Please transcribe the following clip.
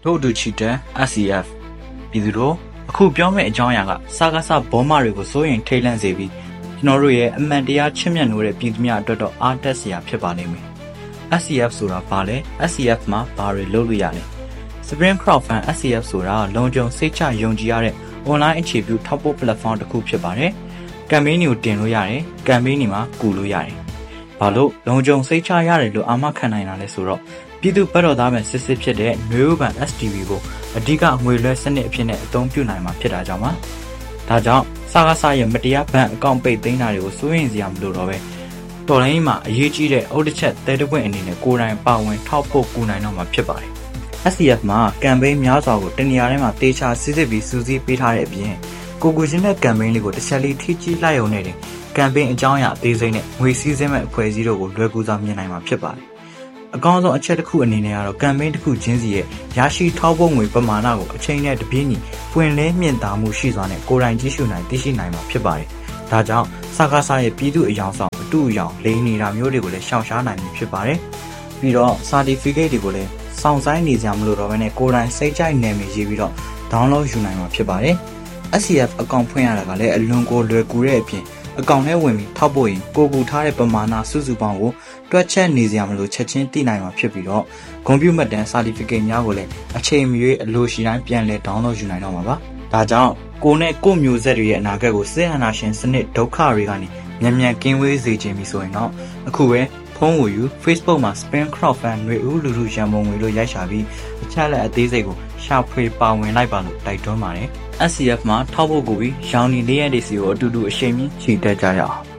တို့တူချီတဲ့ SCF ပြည်သူတို့အခုပြောမယ့်အကြောင်းအရာကစကားစဘောမတွေကိုစိုးရင်ထိတ်လန့်စေပြီးကျွန်တော်တို့ရဲ့အမှန်တရားချစ်မြတ်နိုးတဲ့ပြည်သူများအတွက်တော့အားတက်စရာဖြစ်ပါလိမ့်မယ် SCF ဆိုတာဘာလဲ SCF မှာဘာတွေလုပ်လို့ရလဲ Spring Crowdfund SCF ဆိုတာလုံခြုံစိတ်ချယုံကြည်ရတဲ့ online အခြေပြုထောက်ပို့ platform တစ်ခုဖြစ်ပါတယ်ကမ်ပိန်းတွေကိုတင်လို့ရတယ်ကမ်ပိန်းတွေမှာကူလို့ရတယ်ဘာလို့လုံခြုံစိတ်ချရတယ်လို့အာမခံနိုင်တာလဲဆိုတော့ပြည်သူ့ဘက်တော်သားပဲစစ်စစ်ဖြစ်တဲ့နွေဦးဘဏ် STB ကိုအဓိကငွေလွှဲစနစ်အဖြစ်နဲ့အသုံးပြုနိုင်မှာဖြစ်တာကြောင့်ပါဒါကြောင့်စကားစရဲ့မတရားဘဏ်အကောင့်ပိတ်သိမ်းတာတွေကိုစိုးရိမ်စရာမလိုတော့ပဲတော်လိုင်းမှာအရေးကြီးတဲ့အုတ်တစ်ချက်သဲတစ်ပွင့်အနေနဲ့ကိုယ်တိုင်ပါဝင်ထောက်ပို့ကူနိုင်တော့မှာဖြစ်ပါတယ် SCF မှာကမ်ပိန်းများစွာကိုတနေရာထဲမှာတေချာစစ်စစ်ပြီးစူးစီးပေးထားတဲ့အပြင်ကိုချင်းတဲ့ကမ်ပိန်းလေးကိုတစ်ချက်လေးထိကြည့်လိုက်ရုံနဲ့တင်ကမ်ပိန်းအကြောင်းအရာအသေးစိတ်နဲ့ငွေစည်းစိမ်မဲ့အဖွဲ့အစည်းတို့ကိုလွယ်ကူစွာမြင်နိုင်မှာဖြစ်ပါတယ်အကောင်းဆုံးအချက်တစ်ခုအနေနဲ့ကတော့ကမ်ပိန်းတစ်ခုချင်းစီရဲ့ရရှိထောက်ပို့ငွေပမာဏကိုအချိန်နဲ့တပြေးညီပွင့်လင်းမြင့်တာမှုရှိစွာနဲ့ကိုယ်တိုင်ကြည့်ရှုနိုင်သိရှိနိုင်မှာဖြစ်ပါတယ်ဒါကြောင့်စကားစရဲ့ပြည်သူအယောင်ဆောင်အတူအယောင်လိမ့်နေတာမျိုးတွေကိုလည်းရှောင်ရှားနိုင်ပြီဖြစ်ပါတယ်ပြီးတော့ certificate တွေကိုလည်းစောင့်ဆိုင်နေကြမလို့တော့ဘဲနဲ့ကိုယ်တိုင်စိတ်ကြိုက်နာမည်ရေးပြီးတော့ download ယူနိုင်မှာဖြစ်ပါတယ် SCF အကောင့်ဖွင့်ရတာကလည်းအလွန်ကိုလွယ်ကူတဲ့အပြင်အကောင့်ထဲဝင်ပြီးထောက်ပို့ရင်ကိုကူထားတဲ့ပမာဏစုစုပေါင်းကိုတွက်ချက်နေစရာမလိုချက်ချင်းသိနိုင်မှာဖြစ်ပြီးတော့ဂုဏ်ပြုမှတ်တမ်း certificate များကိုလည်းအချိန်မရွေးအလိုရှိတိုင်းပြန်လည် download ယူနိုင်တော့မှာပါဒါကြောင့်ကိုနဲ့ကိုမျိုးဆက်တွေရဲ့အနာဂတ်ကိုစစ်အာဏာရှင်စနစ်ဒုက္ခတွေကနေမြန်ကင်းဝေးစေခြင်းပြီဆိုရင်တော့အခုပဲဖုန်းကိုယူ Facebook မှာ Spring Crowdfund ငွေဦးလူလူရန်ပုံငွေလို့ရိုက်ရှာပြီးအချက်လက်အသေးစိတ်ကိုရှာဖွေပါဝင်လိုက်ပါလို့တိုက်တွန်းပါတယ် SCF မှာထောက်ဖို့ကိုပြီးရောင်နီလေးရက်တွေစီကိုအတူတူအရှိန်မြင့်ခြေတက်ကြရအောင်